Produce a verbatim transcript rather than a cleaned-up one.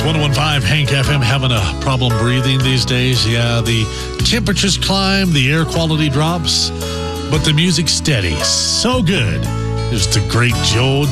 one oh five Hank F M having a problem breathing these days. Yeah, the temperatures climb, the air quality drops, but the music's steady. So good. There's the great Joe